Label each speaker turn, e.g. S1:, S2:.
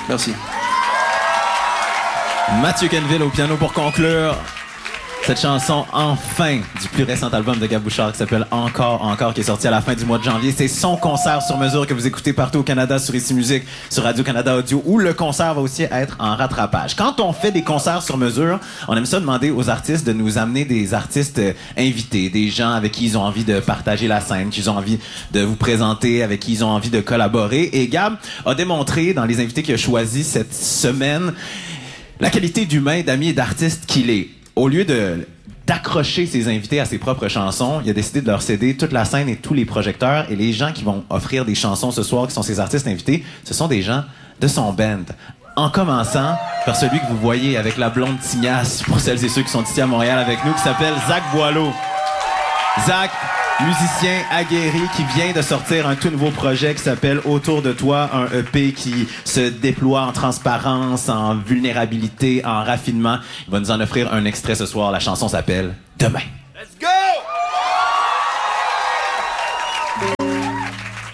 S1: Merci.
S2: Mathieu Quenneville au piano pour conclure cette chanson, enfin, du plus récent album de Gab Bouchard qui s'appelle Encore, qui est sorti à la fin du mois de janvier. C'est son concert sur mesure que vous écoutez partout au Canada sur Ici Musique, sur Radio-Canada Audio, où le concert va aussi être en rattrapage. Quand on fait des concerts sur mesure, on aime ça demander aux artistes de nous amener des artistes invités, des gens avec qui ils ont envie de partager la scène, qu'ils ont envie de vous présenter, avec qui ils ont envie de collaborer. Et Gab a démontré, dans les invités qu'il a choisis cette semaine, la qualité d'humain, d'amis et d'artiste qu'il est. Au lieu d'accrocher ses invités à ses propres chansons, il a décidé de leur céder toute la scène et tous les projecteurs. Et les gens qui vont offrir des chansons ce soir, qui sont ses artistes invités, ce sont des gens de son band. En commençant par celui que vous voyez avec la blonde tignasse, pour celles et ceux qui sont ici à Montréal avec nous, qui s'appelle Zach Boileau. Zach, musicien aguerri qui vient de sortir un tout nouveau projet qui s'appelle Autour de toi, un EP qui se déploie en transparence, en vulnérabilité, en raffinement. Il va nous en offrir un extrait ce soir. La chanson s'appelle Demain.